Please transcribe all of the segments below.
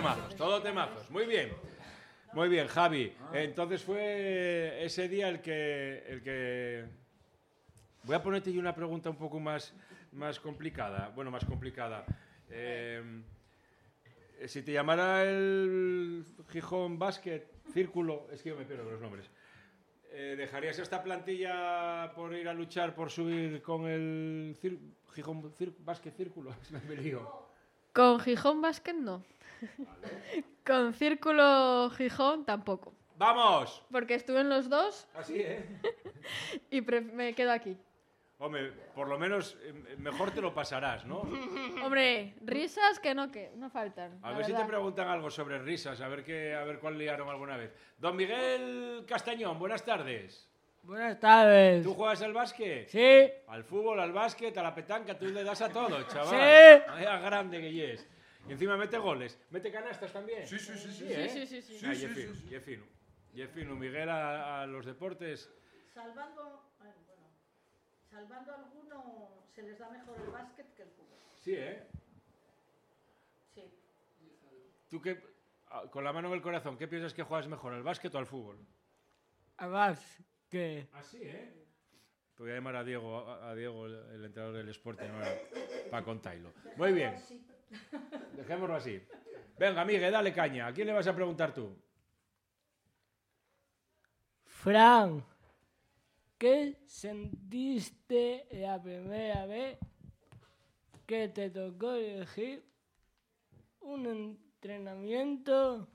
todo temazos. Muy bien. Muy bien, Javi. Entonces fue ese día el que... Voy a ponerte yo una pregunta un poco más complicada. Bueno, más complicada. Si te llamara el Gijón Basket Círculo, es que yo me pierdo con los nombres, ¿dejarías esta plantilla por ir a luchar por subir con el Gijón Basket Círculo? Me lío. Con Gijón Basket no. Vale. Con Círculo Gijón tampoco. ¡Vamos! Porque estuve en los dos. Así, ¿eh? Y me quedo aquí. Hombre, por lo menos mejor te lo pasarás, ¿no? Hombre, risas que no faltan. A ver si te preguntan algo sobre risas, a ver cuál liaron alguna vez. Don Miguel Castañón, buenas tardes. Buenas tardes. ¿Tú juegas al básquet? Sí. Al fútbol, al básquet, a la petanca, tú le das a todo, chaval. Sí. Vaya grande que es. Y encima mete goles. ¿Mete canastas también? Sí. Y es fino, Miguel a los deportes. Salvando alguno, se les da mejor el básquet que el fútbol. Sí, ¿eh? Sí. ¿Tú qué, con la mano en el corazón, qué piensas que juegas mejor, al básquet o al fútbol? Al básquet. Así, ¿eh? Te voy a llamar a Diego, el entrenador del Sporting, para contarlo. Muy bien. Dejémoslo así. Venga, Miguel, dale caña. ¿A quién le vas a preguntar tú? Fran, ¿qué sentiste la primera vez que te tocó elegir un entrenamiento?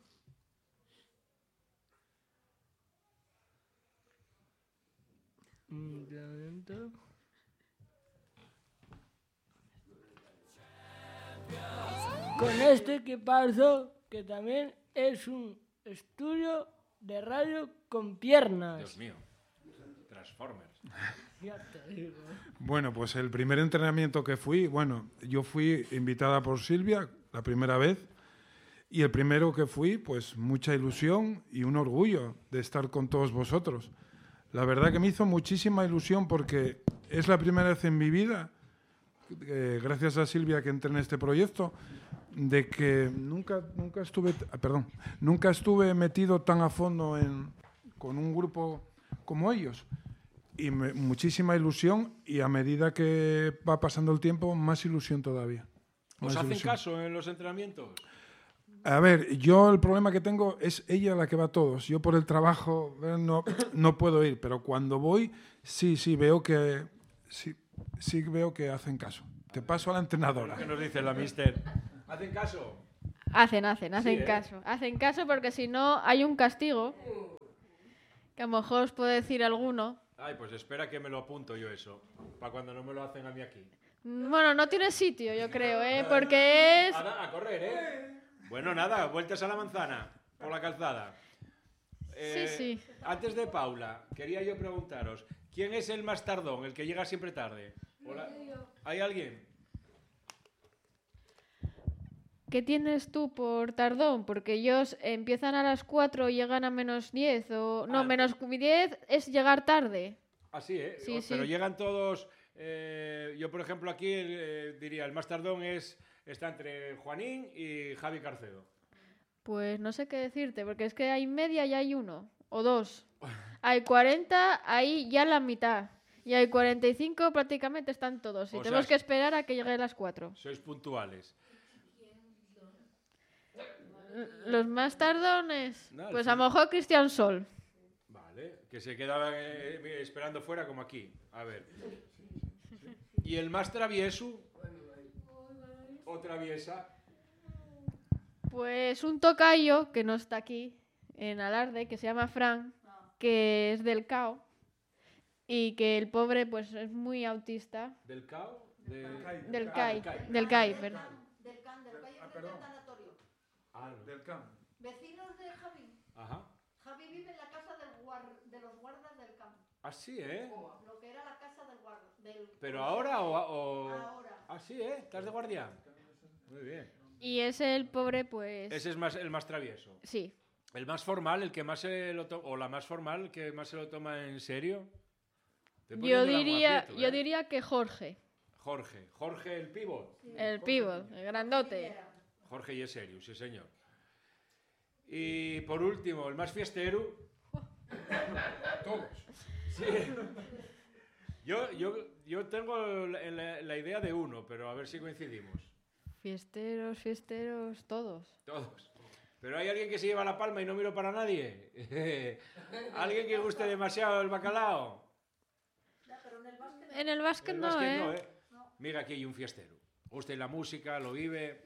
Con este equipazo que también es un estudio de radio con piernas. Dios mío. Transformers. Ya te digo. Bueno, pues el primer entrenamiento que fui, yo fui invitada por Silvia la primera vez y el primero que fui, pues mucha ilusión y un orgullo de estar con todos vosotros. La verdad que me hizo muchísima ilusión porque es la primera vez en mi vida, gracias a Silvia que entré en este proyecto, de que nunca estuve metido tan a fondo con un grupo como ellos. Y muchísima ilusión y a medida que va pasando el tiempo, más ilusión todavía. ¿Os hacen caso en los entrenamientos? A ver, yo el problema que tengo es ella la que va a todos. Yo por el trabajo no puedo ir, pero cuando voy sí veo que veo que hacen caso. Te paso a la entrenadora. ¿Qué nos dice la mister? ¿Hacen caso? Hacen Sí, caso. Hacen caso porque si no hay un castigo que a lo mejor os puede decir alguno. Ay, pues espera que me lo apunto yo eso, para cuando no me lo hacen a mí aquí. Bueno, no tiene sitio, yo creo, porque es... A correr, ¿eh? Bueno, nada, vueltas a la manzana, por la calzada. Sí. Antes de Paula, quería yo preguntaros, ¿quién es el más tardón, el que llega siempre tarde? Hola. ¿Hay alguien? ¿Qué tienes tú por tardón? Porque ellos empiezan a las 4 y llegan a -10 o... No, -10 es llegar tarde. Así, ¿eh? Sí. Pero llegan todos... yo, por ejemplo, aquí diría, el más tardón está entre Juanín y Javi Carcedo. Pues no sé qué decirte, porque es que hay media y hay uno, o dos. Hay 40, ahí ya la mitad. Y hay 45, prácticamente están todos. Y tenemos que esperar a que llegue a las 4. Sois puntuales. Los más tardones, No, pues sí. a lo mejor Cristian Sol. Vale, que se quedaban esperando fuera como aquí. A ver. ¿Y el más travieso? ¿O traviesa? Pues un tocayo, que no está aquí, en Alarde, que se llama Fran, que es del CAO, y que el pobre pues es muy autista. ¿Del CAO? Del CAI, perdón. Del CAI es del tanatorio. Del camp. Vecinos de Javi. Ajá. Javi vive en la casa de los guardas del campo. Así, ¿eh? Lo que era la casa del guarda. ¿Pero ahora o...? Ahora. Así, ¿eh? ¿Estás de guardia? Muy bien. Y ese el pobre pues... Ese es el más travieso. Sí. El más formal, el que más se lo toma... O la más formal, que más se lo toma en serio. Yo diría que Jorge. Jorge el pívot. El pívot, el grandote. Jorge y es serio, sí señor. Y por último, el más fiestero. Todos. Sí. Yo tengo la idea de uno, pero a ver si coincidimos. Fiesteros, todos. Todos. Pero hay alguien que se lleva la palma y no miro para nadie. ¿Alguien que guste demasiado el bacalao? En el básquet El no, básquet ¿eh? Mira, aquí hay un fiestero. Gusta la música, lo vive.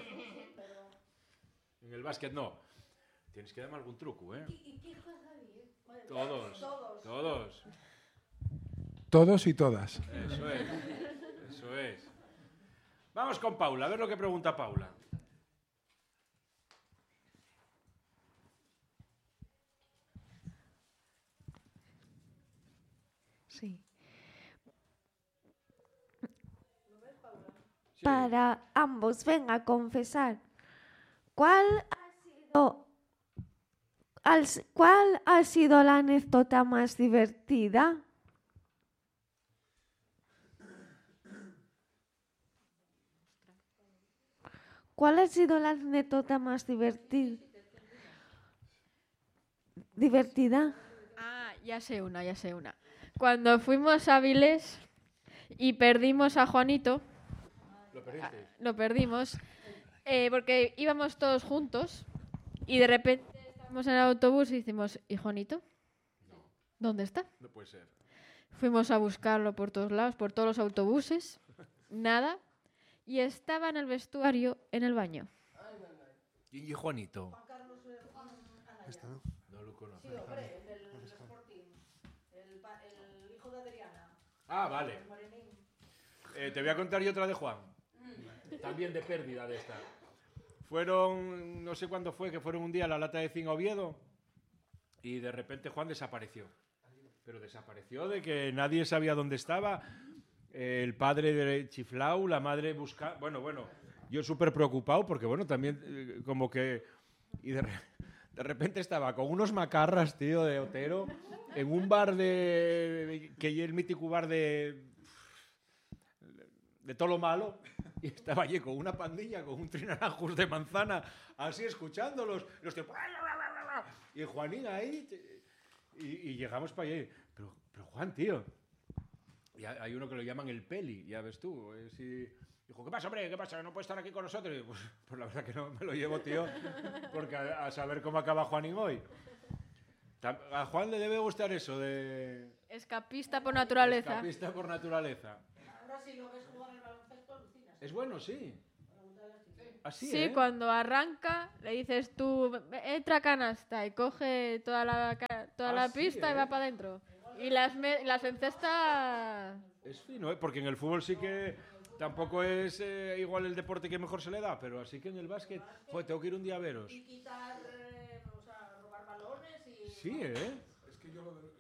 En el básquet no. Tienes que darme algún truco, ¿eh? Todos. Todos y todas. Eso es. Vamos con Paula, a ver lo que pregunta Paula. Sí. Para ambos, ven a confesar. ¿Cuál ha sido la anécdota más divertida? ¿Cuál ha sido la anécdota más divertida? Ah, ya sé una. Cuando fuimos a Avilés y perdimos a Juanito, ¿Lo perdiste? lo perdimos, porque íbamos todos juntos y de repente estábamos en el autobús y decimos, ¿y Juanito? ¿Dónde está? No puede ser. Fuimos a buscarlo por todos lados, por todos los autobuses, nada, y estaba en el vestuario, en el baño. ¿Y Juanito? No lo Sí, conozco. hombre, el del Sporting. El hijo de Adriana. Ah, vale. El morenín. Te voy a contar yo otra de Juan. También de pérdida de esta. Fueron, no sé cuándo fue, que fueron un día a la Lata de Zinc a Oviedo y de repente Juan desapareció. Pero desapareció de que nadie sabía dónde estaba. El padre de chiflau, la madre buscando... Bueno, yo súper preocupado porque, bueno, también como que... Y de repente estaba con unos macarras, tío, de Otero, en un bar que es el mítico bar de todo lo malo, y estaba allí con una pandilla, con un trinaranjos de manzana, así escuchándolos, los tíos, y Juanín ahí, y llegamos para allí, pero Juan, tío, y hay uno que lo llaman el Peli, ya ves tú, dijo, ¿qué pasa, hombre? ¿Qué pasa? ¿No puede estar aquí con nosotros? Y pues la verdad que no me lo llevo, tío, porque a saber cómo acaba Juanín hoy. A Juan le debe gustar eso de... Escapista por naturaleza. Escapista por naturaleza. Ahora si lo ves jugar el baloncesto, alucinas. Es bueno, sí. Así, Sí, ¿eh? cuando arranca, le dices tú, entra a canasta y coge toda la sí, pista y ¿eh? va para adentro. Y las encesta... Es fino, ¿eh? Porque en el fútbol sí que tampoco es igual el deporte que mejor se le da, pero así que en el básquet, joder, tengo que ir un día a veros. Y quitar, robar balones y... Sí, ¿eh? Es que yo